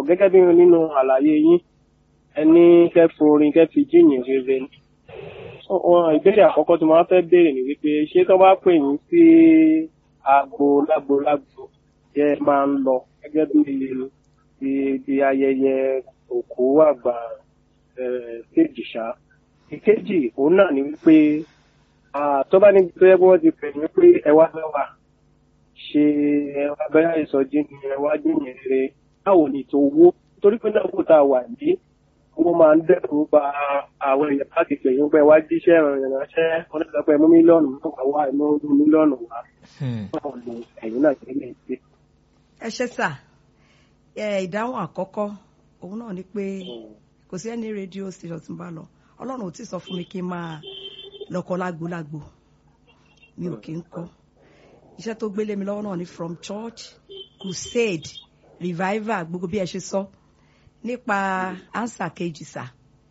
gẹ́gẹ́ bí nínú àlàyé yín ẹni kẹ́fù orin kẹ́fì jíyìn rere ìbéèrè àkọ́kọ́ tí mo máa fẹ́ béèrè ni wípé ṣé tó bá pè yín sí agbo lágbo jẹ́ máa ń lọ gẹ́gẹ́ bí ayẹyẹ òkú àgbà kejì ṣá. Ìkejì òun náà ni wípé tó bá níbi tó yẹ kí wọ́n ti pè yín pé ẹ wá mẹ́wàá ṣe ẹwà bẹ́ẹ̀ ìsọjí ni ẹwà jíyìn rere báwo ni tó owó torí pé náà kò tá a wà ní owó máa ń dẹ́kun ba àwọn èèyàn láti pè yín pé wá jíṣẹ́ ìrìnàṣẹ́ onígbàgbọ́ ẹ̀mú mílíọ̀nù mẹ́wàá wá ẹ̀mú mílíọ̀nù wá báwo ni ẹ̀yin náà ṣe lè ṣe. ẹ ṣe sà ìdáhùn àkọ́kọ́ òun náà ni pé kò sí ẹni rédíò station tí ń bá lọ Ọlọ́run ò tí ì sọ fún mi kí n máa lọ́kọ lágbo mi ò kí ń kọ́ iṣẹ́ tó gbélé mi lọ́wọ́ náà ni from church crusade revival gbogbo bí ẹ ṣe sọ nípa answer kejì sà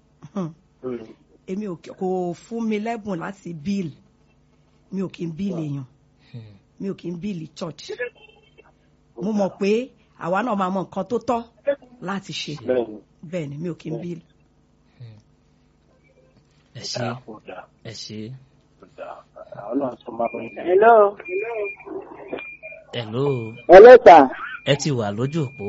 èmi kò fún mi lẹ́bùn láti bill mi ò kí ń bill èèyàn mi ò kí ń bill church mo mọ̀ pé àwa náà máa mọ nǹkan tó tọ́ láti ṣe bẹ́ẹ̀ ni mi ò kí ń bill. ẹ ṣé. Hello. Hello, sir. ẹ ti wà lójú òpó.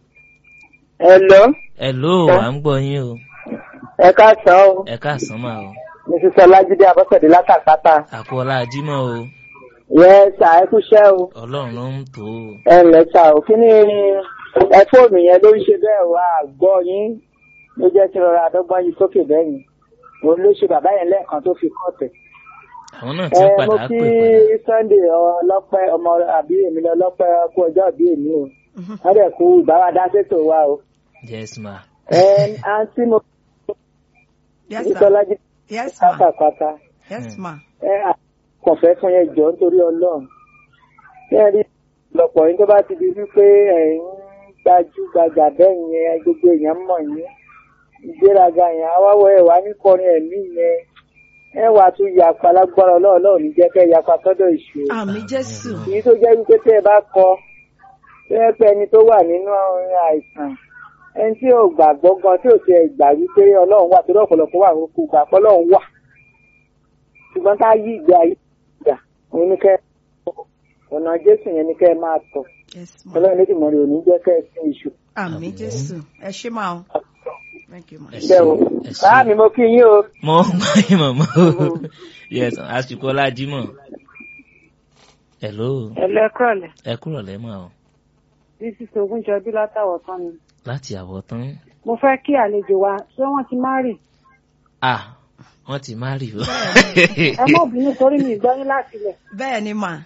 Hello, à ń gbọ́ yín o. ẹ káàsán o. ẹ káàsán mà o. Mrs. Ọlájídé Abọ́sẹ̀dé látàpátá. Àkúọlá Jímọ̀ o. Yes, sir, ẹ kúṣẹ́ o. Ọlọ́run ló ń tò ó. Ẹ ǹlẹ́ sà o, kí ni ẹ fóònù yẹn ló ń ṣe bẹ́ẹ̀ wá gbọ́ yín ló jẹ́ kí rọra àdọ́gbọ́n yìí sókè bẹ́yìn. Òun ló ṣe bàbá yẹn lẹ́ẹ̀kan tó fi kọ́ọ̀tẹ̀. Àwọn náà ti ń padà pè padà. Mo kí Sunday ọlọ́pẹ́ ọmọ àbí èmi lọ́lọ́pẹ́ kú ọjọ́ àbí èmi o. Wọ́n dẹ̀ kú ìbáradá sétò wa o. Yes ma. Àǹtí mo. Yes ma. Yes ma. Pátápátá. Yes ma. Kàn fẹ́ fún yẹn jọ nítorí Ọlọ́run. Bẹ́ẹ̀ ni lọ́pọ̀ yín tó bá ti di wípé ẹ̀yin gbajúgbajà bẹ́ẹ̀ yẹn gbogbo èèyàn mọ̀ yín. Ìgbéraga yẹn awáwọ̀ ẹ̀ wá ní kọrin ẹ̀mí yẹn. Ẹ wà tún yapa lágbára Ọlọ́run ní jẹ́ kẹ́ yapa sọ́dọ̀ ìṣù. Àmín Jésù. Èyí tó jẹ́ wípé tẹ́ ẹ bá kọ tẹ́ pẹ́ ẹni tó wà nínú àìsàn ẹni tí ò gbàgbọ́ gan tí ò ti gbà wípé Ọlọ́run wà torí ọ̀pọ̀lọpọ̀ wà kó gbà pé Ọlọ́run wà. Ṣùgbọ́n ká yí ìgbé ayé ìgbà òun ní kẹ́ ọ̀nà Jésù yẹn ní kẹ́ ẹ máa tọ̀. Ọlọ́run ní ìmọ̀ rẹ̀ ò ní jẹ́ kẹ́ ẹ sin ìṣù. Àmín Jésù. Ẹ ṣé máa o. Thank you, ma. Báà mi mo kí yín o. Mo ń gbọ́ yín màmá o. Yes, àsìkò Ọlájímọ̀. Hello. Ẹ kúrọ̀lẹ́. Ẹ kúrọ̀lẹ́ mà o. Bísí Ògúnjọbí látàwọ̀tán ni. Láti Àwọ̀tán. Mo fẹ́ kí àlejò wa ṣé wọ́n ti márì. Wọ́n ti márì o. Ẹ má bínú torí mi gbọ́ yín láti ilẹ̀. Bẹ́ẹ̀ ni mà.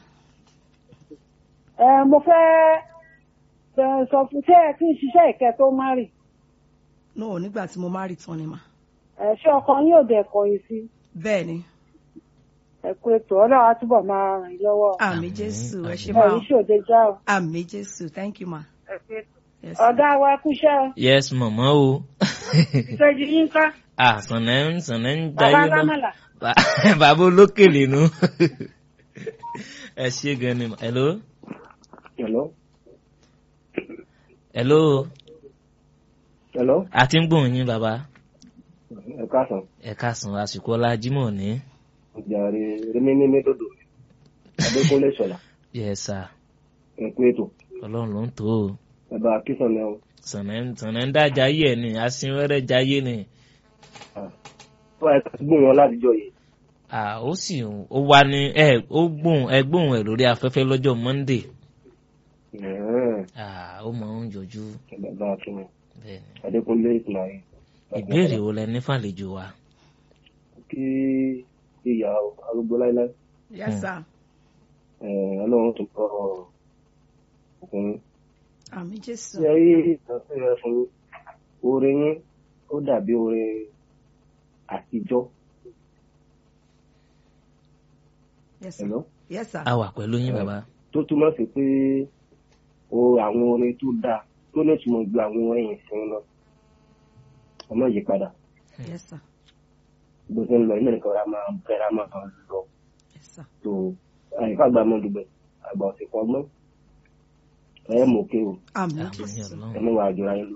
Mo fẹ́ sọ fún ṣé ẹ ti ń ṣiṣẹ́ ìkẹ́ tó márì. No, nígbà tí mo máa rí tán ni mà. Ṣé ọkọ yín ò dẹ̀ kọ̀yìn sí? Bẹ́ẹ̀ ni. Ẹ kú ètò Ọlọ́run á túbọ̀ máa ràn yín lọ́wọ́. Àmín Jésù, ẹ ṣé máa. Ẹ̀yin ṣòde já o. Àmín Jésù, thank you ma. Ẹ kú ètò. Ọ̀gá wa kúṣẹ́ o. Yes, màmá o. Ìṣèjì yín ká. Sànẹ́ ń Bàbá jayé lọ. Lámàlà. Bàbá olókèlè nu. Ẹ ṣé gan ni. Hello. Àti ń gbóhùn yín bàbá. Ẹ káàsán àsìkò Ọlájímọ̀ ní. Jàre rémi ní mẹ́tòdò Adékúnlé Ṣọlá. Yes sir. Ẹ kú ètò. Ọlọ́run ló ń tò ó. Bàbá Akínsàn náà. Sànẹ́ ń dá jayé ẹ̀ ni asínwẹ́rẹ́ jayé ni. Wọ́n ẹ̀ ká gbóhùn wọn látijọ́ yìí. Ó sì ó wá ní gbóhùn ẹ̀ lórí afẹ́fẹ́ lọ́jọ́ Monday. Ó mọ̀ ń yọjú. Bàbá Akínsàn. Adékúnlé Ismail. Ìbéèrè wo lẹ ní fàlejò wa? Kí ìyá arúgbó láíláí. Yes sir. Ọlọ́run tó kọ́ ọkùnrin. Àmín Jésù. Ṣé rí ìtọ́sílẹ̀ fún orin yín ó dàbí orin àtijọ́. Yes sir. Hello? Yes sir. A wà pẹ̀lú yín bàbá. Tó túmọ̀ sí pé àwọn orin tó dáa tó ní ìtumọ̀ ju àwọn orin ìsìn lọ. Ọmọ yìí padà. Yes sir. Bó ṣe ń lọ ilé nìkan ra máa lọ. Yes sir. So àyíká àgbà mọ́ dùgbẹ̀ àgbà ọ̀sẹ̀ kan gbọ́n. Ẹ mọ̀ kí o. Àmín Jésù. Ẹ mọ̀ wà àjọra yín lọ.